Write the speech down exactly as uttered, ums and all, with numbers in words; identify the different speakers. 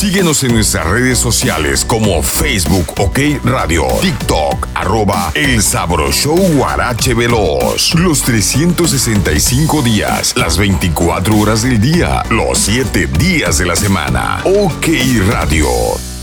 Speaker 1: Síguenos en nuestras redes sociales como Facebook OK Radio, TikTok, arroba El Sabro Show Guarache Veloz. Los trescientos sesenta y cinco días, las veinticuatro horas del día, los siete días de la semana. OK Radio.